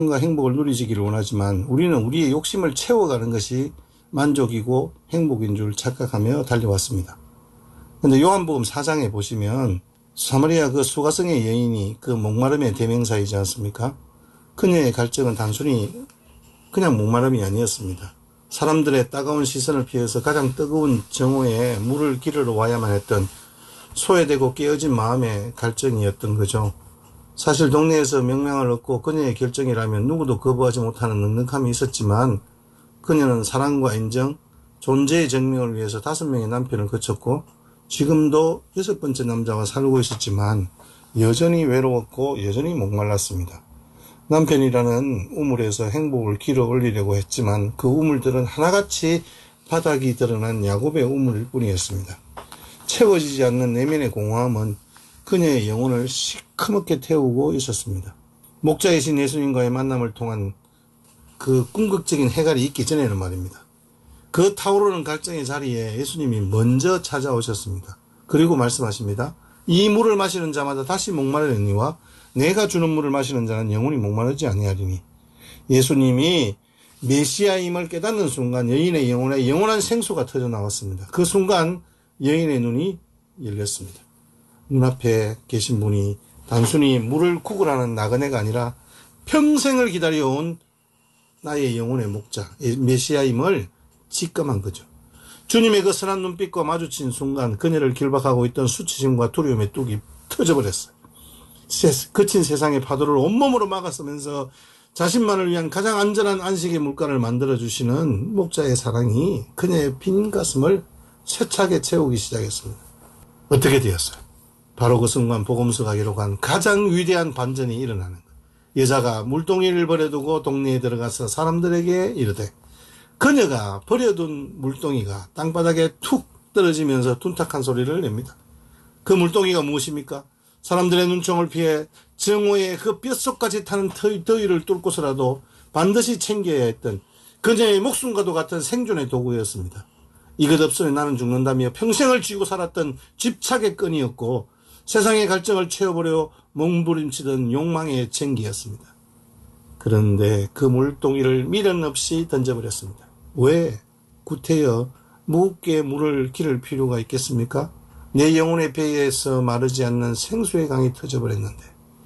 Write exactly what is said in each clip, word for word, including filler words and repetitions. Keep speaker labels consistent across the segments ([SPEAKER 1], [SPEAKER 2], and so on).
[SPEAKER 1] 행복을 누리시기를 원하지만 우리는 우리의 욕심을 채워가는 것이 만족이고 행복인 줄 착각하며 달려왔습니다. 근데 요한복음 사 장에 보시면 사마리아 그 수가성의 여인이 그 목마름의 대명사이지 않습니까? 그녀의 갈증은 단순히 그냥 목마름이 아니었습니다. 사람들의 따가운 시선을 피해서 가장 뜨거운 정오에 물을 기르러 와야만 했던 소외되고 깨어진 마음의 갈증이었던 거죠. 사실 동네에서 명명을 얻고 그녀의 결정이라면 누구도 거부하지 못하는 넉넉함이 있었지만 그녀는 사랑과 인정, 존재의 증명을 위해서 다섯 명의 남편을 거쳤고 지금도 여섯 번째 남자와 살고 있었지만 여전히 외로웠고 여전히 목말랐습니다. 남편이라는 우물에서 행복을 길어 올리려고 했지만 그 우물들은 하나같이 바닥이 드러난 야곱의 우물일 뿐이었습니다. 채워지지 않는 내면의 공허함은 그녀의 영혼을 시커멓게 태우고 있었습니다. 목자이신 예수님과의 만남을 통한 그 궁극적인 해갈이 있기 전에는 말입니다. 그 타오르는 갈증의 자리에 예수님이 먼저 찾아오셨습니다. 그리고 말씀하십니다. 이 물을 마시는 자마다 다시 목마르니와 내가 주는 물을 마시는 자는 영원히 목마르지 아니하리니. 예수님이 메시아임을 깨닫는 순간 여인의 영혼에 영원한 생수가 터져 나왔습니다. 그 순간 여인의 눈이 열렸습니다. 눈앞에 계신 분이 단순히 물을 구걸하는 나그네가 아니라 평생을 기다려온 나의 영혼의 목자 메시아임을 직감한 거죠. 주님의 그 선한 눈빛과 마주친 순간 그녀를 길박하고 있던 수치심과 두려움의 뚝이 터져버렸어요. 거친 세상의 파도를 온몸으로 막아서면서 자신만을 위한 가장 안전한 안식의 물가를 만들어주시는 목자의 사랑이 그녀의 빈 가슴을 세차게 채우기 시작했습니다. 어떻게 되었어요? 바로 그 순간 복음서가 기록한 가장 위대한 반전이 일어나는 것. 여자가 물동이를 버려두고 동네에 들어가서 사람들에게 이르되 그녀가 버려둔 물동이가 땅바닥에 툭 떨어지면서 둔탁한 소리를 냅니다. 그 물동이가 무엇입니까? 사람들의 눈총을 피해 정오의 그 뼛속까지 타는 더위를 뚫고서라도 반드시 챙겨야 했던 그녀의 목숨과도 같은 생존의 도구였습니다. 이것 없으면 나는 죽는다며 평생을 쥐고 살았던 집착의 끈이었고 세상의 갈증을 채워보려 몸부림치던 욕망의 쟁기였습니다. 그런데 그 물동이를 미련 없이 던져버렸습니다. 왜 구태여 무겁게 물을 기를 필요가 있겠습니까? 내 영혼의 배에서 마르지 않는 생수의 강이 터져버렸는데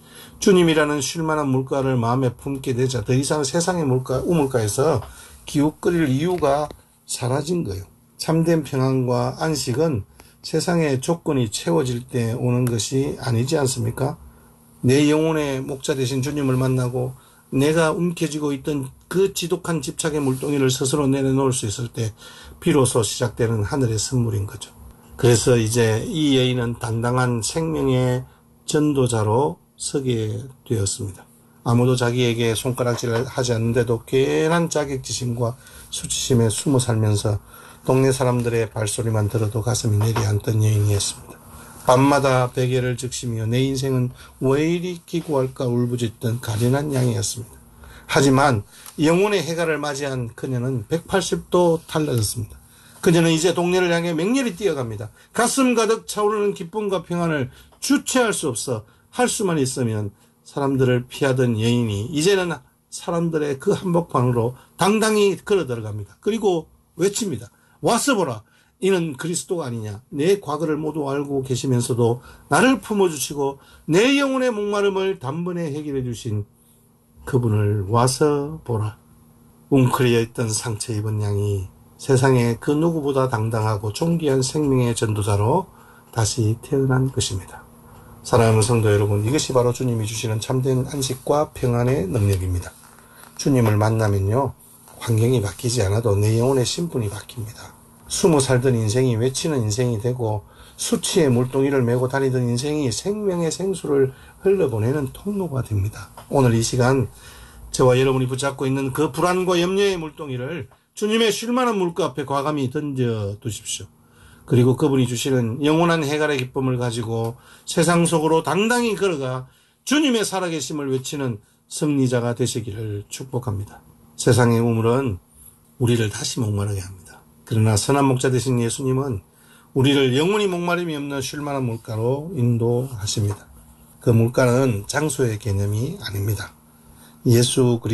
[SPEAKER 1] 주님이라는 쉴만한 물가를 마음에 품게 되자 더 이상 세상의 물가, 우물가에서 기웃거릴 이유가 사라진 거예요. 참된 평안과 안식은 세상의 조건이 채워질 때 오는 것이 아니지 않습니까? 내 영혼의 목자 되신 주님을 만나고 내가 움켜쥐고 있던 그 지독한 집착의 물동이를 스스로 내려놓을 수 있을 때 비로소 시작되는 하늘의 선물인 거죠. 그래서 이제 이 여인은 당당한 생명의 전도자로 서게 되었습니다. 아무도 자기에게 손가락질을 하지 않는데도 괜한 자격지심과 수치심에 숨어 살면서 동네 사람들의 발소리만 들어도 가슴이 내려앉던 여인이었습니다. 밤마다 베개를 적시며 내 인생은 왜 이리 기구할까 울부짖던 가련한 양이었습니다. 하지만 영혼의 해갈을 맞이한 그녀는 백팔십 도 달라졌습니다. 그녀는 이제 동네를 향해 맹렬히 뛰어갑니다. 가슴 가득 차오르는 기쁨과 평안을 주체할 수 없어 할 수만 있으면 사람들을 피하던 여인이 이제는 사람들의 그 한복판으로 당당히 걸어 들어갑니다. 그리고 외칩니다. 와서 보라. 이는 그리스도가 아니냐. 내 과거를 모두 알고 계시면서도 나를 품어주시고 내 영혼의 목마름을 단번에 해결해 주신 그분을 와서 보라. 웅크려 있던 상처 입은 양이 세상에 그 누구보다 당당하고 존귀한 생명의 전도자로 다시 태어난 것입니다. 사랑하는 성도 여러분, 이것이 바로 주님이 주시는 참된 안식과 평안의 능력입니다. 주님을 만나면요, 환경이 바뀌지 않아도 내 영혼의 신분이 바뀝니다. 숨어 살던 인생이 외치는 인생이 되고 수치의 물동이를 메고 다니던 인생이 생명의 생수를 흘러보내는 통로가 됩니다. 오늘 이 시간 저와 여러분이 붙잡고 있는 그 불안과 염려의 물동이를 주님의 쉴만한 물가 앞에 과감히 던져 두십시오. 그리고 그분이 주시는 영원한 해갈의 기쁨을 가지고 세상 속으로 당당히 걸어가 주님의 살아계심을 외치는 승리자가 되시기를 축복합니다. 세상의 우물은 우리를 다시 목마르게 합니다. 그러나 선한 목자 되신 예수님은 우리를 영원히 목마름이 없는 쉴만한 물가로 인도하십니다. 그 물가는 장소의 개념이 아닙니다. 예수 그리스도